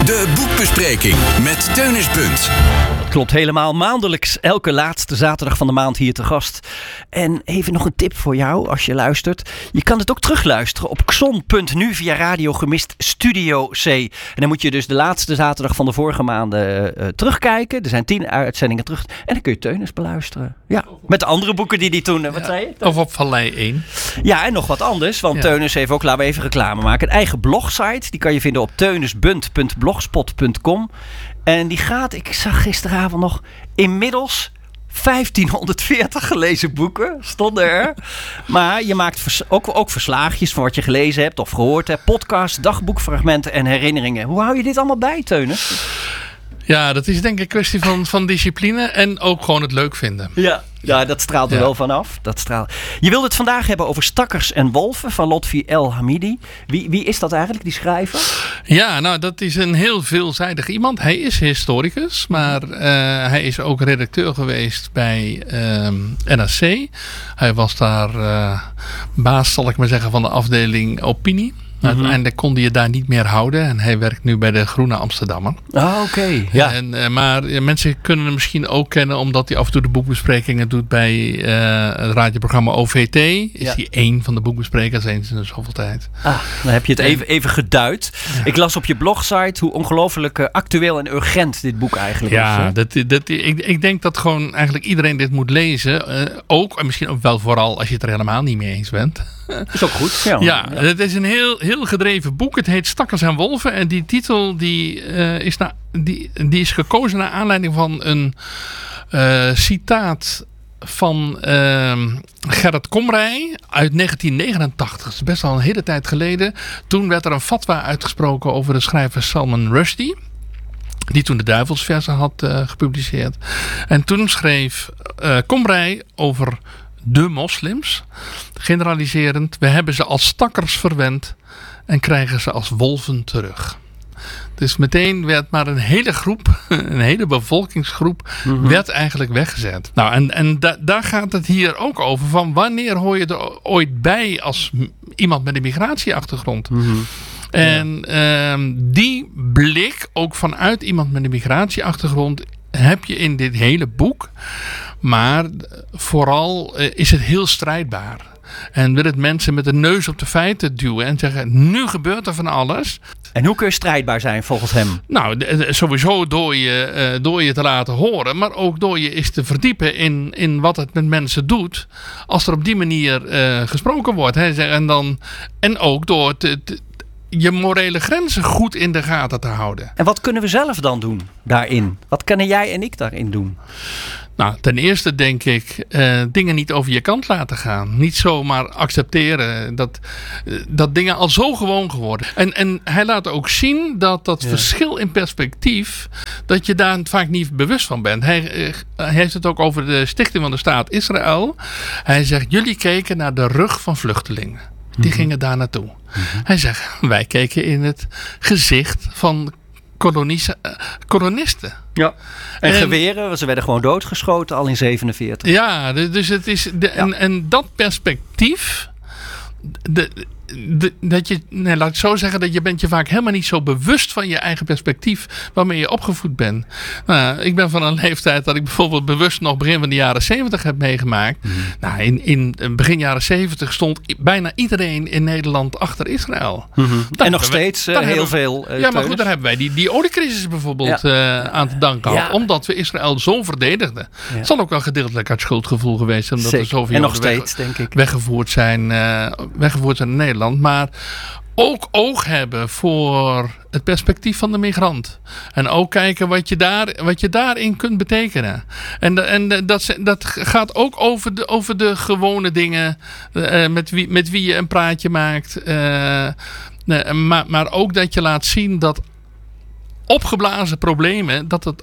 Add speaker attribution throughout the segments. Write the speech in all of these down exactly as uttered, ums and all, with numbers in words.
Speaker 1: De boekbespreking met Teunis Bunt.
Speaker 2: Klopt helemaal. Maandelijks elke laatste zaterdag van de maand hier te gast. En even nog een tip voor jou als je luistert. Je kan het ook terugluisteren op xon punt nu via Radio Gemist Studio C. En dan moet je dus de laatste zaterdag van de vorige maanden uh, terugkijken. Er zijn tien uitzendingen terug. En dan kun je Teunis beluisteren. Ja, met de andere boeken die die toen... Uh, wat ja, zei je?
Speaker 3: Of op Vallei één.
Speaker 2: Ja, en nog wat anders. Want ja. Teunis heeft ook, laten we even reclame maken, een eigen blogsite. Die kan je vinden op teunisbunt punt blogspot punt com. En die gaat, ik zag gisteravond nog, inmiddels vijftienhonderdveertig gelezen boeken stonden er. Maar je maakt vers- ook, ook verslaagjes van wat je gelezen hebt of gehoord hebt. Podcasts, dagboekfragmenten en herinneringen. Hoe hou je dit allemaal bij, Teunis?
Speaker 3: Ja, dat is denk ik een kwestie van, van discipline en ook gewoon het leuk vinden.
Speaker 2: Ja, ja dat straalt er
Speaker 3: ja.
Speaker 2: wel vanaf. Dat straalt. Je wilde het vandaag hebben over Stakkers en Wolven van Lotfi El Hamidi. Wie, wie is dat eigenlijk, die schrijver?
Speaker 3: Ja, nou dat is een heel veelzijdig iemand. Hij is historicus, maar uh, hij is ook redacteur geweest bij uh, N R C. Hij was daar uh, baas, zal ik maar zeggen, van de afdeling opinie. Mm-hmm. Uiteindelijk kon hij het daar niet meer houden. En hij werkt nu bij de Groene Amsterdammer.
Speaker 2: Ah, oké. Okay. Ja.
Speaker 3: En, uh, maar uh, mensen kunnen hem misschien ook kennen omdat hij af en toe de boekbesprekingen doet bij uh, het radioprogramma O V T. Is ja. hij één van de boekbesprekers eens in de zoveel tijd.
Speaker 2: Ah, dan heb je het even, even geduid. Ja. Ik las op je blogsite hoe ongelooflijk uh, actueel en urgent dit boek eigenlijk
Speaker 3: ja,
Speaker 2: is. Ja,
Speaker 3: dat, dat, ik, ik denk dat gewoon eigenlijk iedereen dit moet lezen. Uh, ook, en misschien ook wel vooral als je het er helemaal niet mee eens bent.
Speaker 2: Dat is ook goed. Ja,
Speaker 3: ja, ja, het is een heel, heel gedreven boek. Het heet Stakkers en Wolven. En die titel die, uh, is, na, die, die is gekozen naar aanleiding van een uh, citaat van uh, Gerrit Komrij uit negentien negenentachtig. Dat is best al een hele tijd geleden. Toen werd er een fatwa uitgesproken over de schrijver Salman Rushdie. Die toen de Duivelsverzen had uh, gepubliceerd. En toen schreef uh, Komrij over de moslims, generaliserend, we hebben ze als stakkers verwend en krijgen ze als wolven terug. Dus meteen werd maar een hele groep, een hele bevolkingsgroep, mm-hmm. werd eigenlijk weggezet. Nou, en, en da, daar gaat het hier ook over, van wanneer hoor je er ooit bij als m- iemand met een migratieachtergrond? Mm-hmm. En ja. um, die blik, ook vanuit iemand met een migratieachtergrond, heb je in dit hele boek. Maar vooral uh, is het heel strijdbaar. En wil het mensen met de neus op de feiten duwen en zeggen, nu gebeurt er van alles.
Speaker 2: En hoe kun je strijdbaar zijn volgens hem?
Speaker 3: Nou, de, sowieso door je, uh, door je te laten horen, maar ook door je eens te verdiepen in, in wat het met mensen doet. Als er op die manier uh, gesproken wordt. Hè, en, dan, en ook door te, te, je morele grenzen goed in de gaten te houden.
Speaker 2: En wat kunnen we zelf dan doen daarin? Wat kunnen jij en ik daarin doen?
Speaker 3: Nou, ten eerste denk ik uh, dingen niet over je kant laten gaan. Niet zomaar accepteren dat, uh, dat dingen al zo gewoon geworden. En, en hij laat ook zien dat dat ja. verschil in perspectief, dat je daar vaak niet bewust van bent. Hij, uh, hij heeft het ook over de stichting van de staat Israël. Hij zegt, jullie keken naar de rug van vluchtelingen. Die mm-hmm. gingen daar naartoe. Mm-hmm. Hij zegt, wij keken in het gezicht van kolonisten. kolonisten.
Speaker 2: Ja. En, en geweren, ze werden gewoon doodgeschoten al in zevenenveertig.
Speaker 3: Ja, dus het is de, ja. en, en dat perspectief, de, de, dat je, nee, laat ik zo zeggen, dat je bent je vaak helemaal niet zo bewust van je eigen perspectief waarmee je opgevoed bent. Nou, ik ben van een leeftijd dat ik bijvoorbeeld bewust nog begin van de jaren zeventig heb meegemaakt. Mm. Nou, in, in begin jaren zeventig stond bijna iedereen in Nederland achter Israël.
Speaker 2: Mm-hmm. En nog steeds we, uh, heel we, veel. Uh,
Speaker 3: ja, maar goed, daar hebben wij die, die oliecrisis bijvoorbeeld ja. uh, aan te danken. Ja. Omdat we Israël zo verdedigden. Ja. Het zal ook wel gedeeltelijk uit schuldgevoel geweest zijn. Omdat er zoveel
Speaker 2: en nog steeds,
Speaker 3: weg,
Speaker 2: denk ik.
Speaker 3: Weggevoerd zijn, uh, weggevoerd zijn in Nederland. Maar ook oog hebben voor het perspectief van de migrant. En ook kijken wat je, daar, wat je daarin kunt betekenen. En, de, en de, dat, dat gaat ook over de, over de gewone dingen. Uh, met, wie, met wie je een praatje maakt. Uh, uh, maar, maar ook dat je laat zien dat opgeblazen problemen, dat het ook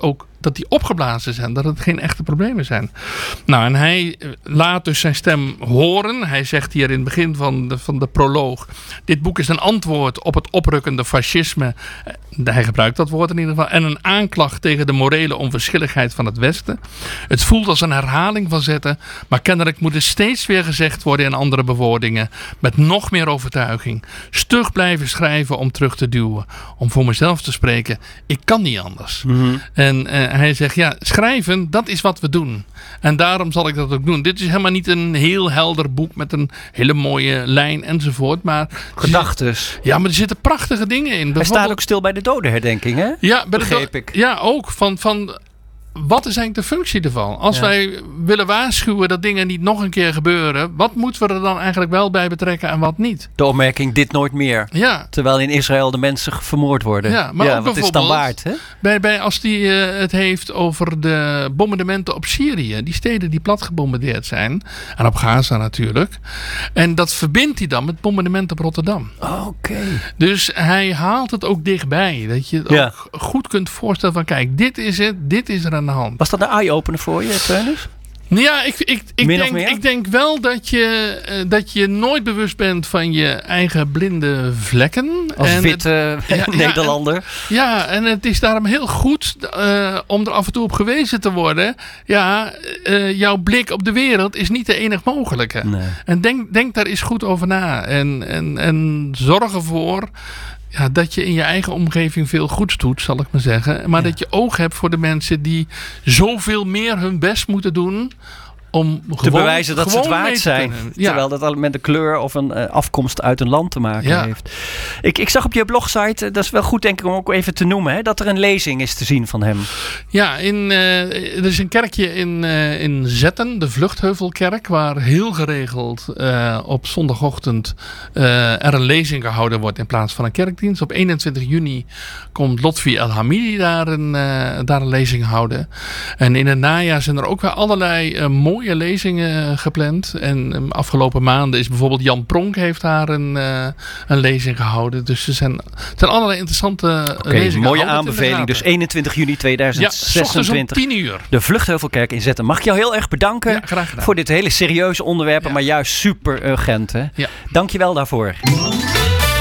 Speaker 3: dat die opgeblazen zijn. Dat het geen echte problemen zijn. Nou, en hij laat dus zijn stem horen. Hij zegt hier in het begin van de, van de proloog. Dit boek is een antwoord op het oprukkende fascisme. Hij gebruikt dat woord in ieder geval. En een aanklacht tegen de morele onverschilligheid van het Westen. Het voelt als een herhaling van zetten. Maar kennelijk moet het steeds weer gezegd worden in andere bewoordingen. Met nog meer overtuiging. Stug blijven schrijven om terug te duwen. Om voor mezelf te spreken. Ik kan niet anders. Mm-hmm. En uh, hij zegt, ja, schrijven, dat is wat we doen. En daarom zal ik dat ook doen. Dit is helemaal niet een heel helder boek met een hele mooie lijn enzovoort. Maar
Speaker 2: gedachtes.
Speaker 3: Ja, maar er zitten prachtige dingen in.
Speaker 2: Hij staat ook stil bij de dodenherdenking, hè?
Speaker 3: Ja, bij
Speaker 2: begreep
Speaker 3: de,
Speaker 2: ik.
Speaker 3: Ja, ook. Van... van wat is eigenlijk de functie ervan? Als ja. wij willen waarschuwen dat dingen niet nog een keer gebeuren, wat moeten we er dan eigenlijk wel bij betrekken en wat niet?
Speaker 2: De opmerking, dit nooit meer.
Speaker 3: Ja.
Speaker 2: Terwijl in Israël de mensen vermoord worden.
Speaker 3: Ja, maar
Speaker 2: ja,
Speaker 3: ook
Speaker 2: wat is het dan waard? Hè?
Speaker 3: Bij, bij, als hij uh, het heeft over de bombardementen op Syrië. Die steden die plat gebombardeerd zijn. En op Gaza natuurlijk. En dat verbindt hij dan met bombardementen op Rotterdam.
Speaker 2: Oh, Oké. Okay.
Speaker 3: Dus hij haalt het ook dichtbij. Dat je het ja. ook goed kunt voorstellen van kijk, dit is het, dit is er aan de hand.
Speaker 2: Was dat een eye-opener voor je, Teunis?
Speaker 3: Ja, ik, ik, ik, denk, ik denk wel dat je, uh, dat je nooit bewust bent van je eigen blinde vlekken.
Speaker 2: Als
Speaker 3: en
Speaker 2: witte het, ja, Nederlander.
Speaker 3: Ja en, ja, en het is daarom heel goed uh, om er af en toe op gewezen te worden. Ja, uh, jouw blik op de wereld is niet de enig mogelijke.
Speaker 2: Nee.
Speaker 3: En denk, denk daar eens goed over na. En, en, en zorg ervoor ja, dat je in je eigen omgeving veel goeds doet, zal ik maar zeggen. Maar ja. dat je oog hebt voor de mensen die zoveel meer hun best moeten doen om
Speaker 2: te
Speaker 3: gewoon,
Speaker 2: bewijzen dat ze het waard zijn.
Speaker 3: Ja.
Speaker 2: Terwijl dat met een kleur of een uh, afkomst uit een land te maken ja. heeft. Ik, ik zag op je blogsite, uh, dat is wel goed denk ik om ook even te noemen, hè, dat er een lezing is te zien van hem.
Speaker 3: Ja, in, uh, er is een kerkje in, uh, in Zetten, de Vluchtheuvelkerk, waar heel geregeld uh, op zondagochtend uh, er een lezing gehouden wordt in plaats van een kerkdienst. Op eenentwintig juni komt Lotfi El Hamidi daar een, uh, daar een lezing houden. En in het najaar zijn er ook weer allerlei uh, mooie lezingen gepland. En um, afgelopen maanden is bijvoorbeeld Jan Pronk heeft daar een, uh, een lezing gehouden. Dus er zijn, er zijn allerlei interessante okay, lezingen.
Speaker 2: Mooie aanbeveling. Dus eenentwintig juni tweeduizend zesentwintig.
Speaker 3: Ja, om tien uur.
Speaker 2: De Vluchtheuvelkerk in Zetten. Mag ik jou heel erg bedanken
Speaker 3: ja, graag gedaan.
Speaker 2: voor dit hele serieuze onderwerp. Ja. Maar juist super urgent. Hè?
Speaker 3: Ja.
Speaker 2: Dank je wel daarvoor.